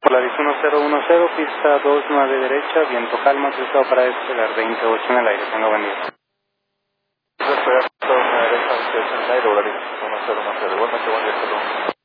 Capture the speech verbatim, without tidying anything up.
Polaris uno cero uno cero, pista dos nueve derecha, viento calma, autorizado para despegar veintiocho en el aire. Tenga buen día. Despegar dos nueve derecha, veintiocho en el aire, Polaris uno cero uno cero. Igualmente, buen día, hasta luego.